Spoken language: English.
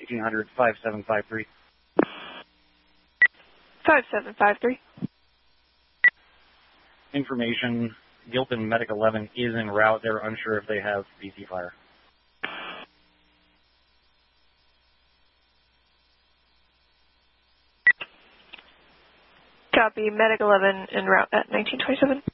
1800 5753. 5753. Information, Gilpin Medic 11 is en route. They're unsure if they have BC fire. Copy. Medic 11 en route at 1927.